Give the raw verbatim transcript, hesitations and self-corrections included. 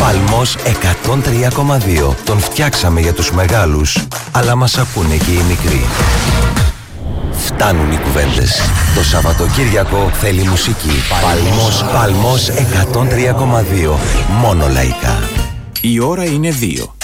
Παλμός εκατόν τρία κόμμα δύο. Τον φτιάξαμε για τους μεγάλους, αλλά μας ακούνε και οι μικροί. Φτάνουν οι κουβέντες. Το Σαββατοκύριακο θέλει μουσική. Παλμός, Παλμός εκατόν τρία κόμμα δύο. Μόνο λαϊκά. Η ώρα είναι δύο.